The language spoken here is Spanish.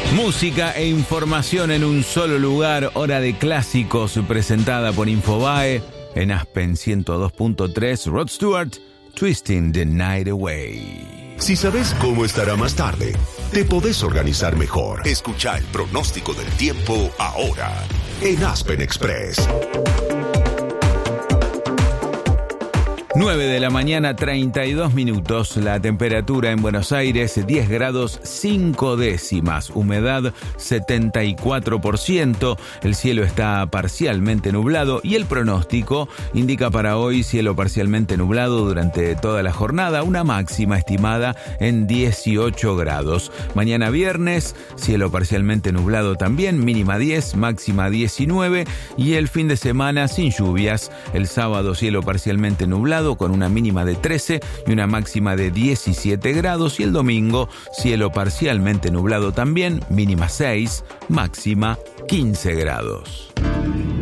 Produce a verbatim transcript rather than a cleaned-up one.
Música e información en un solo lugar, hora de clásicos presentada por Infobae. En Aspen ciento dos punto tres, Rod Stewart, Twisting the Night Away. Si sabes cómo estará más tarde, te podés organizar mejor. Escucha el pronóstico del tiempo ahora en Aspen Express. nueve de la mañana, treinta y dos minutos. La temperatura en Buenos Aires, diez grados cinco décimas. Humedad, setenta y cuatro por ciento. El cielo está parcialmente nublado y el pronóstico indica para hoy cielo parcialmente nublado durante toda la jornada. Una máxima estimada en dieciocho grados. Mañana viernes, cielo parcialmente nublado también. Mínima diez, máxima diecinueve. Y el fin de semana sin lluvias. El sábado, cielo parcialmente nublado con una mínima de trece y una máxima de diecisiete grados, y el domingo cielo parcialmente nublado también, mínima seis, máxima quince grados.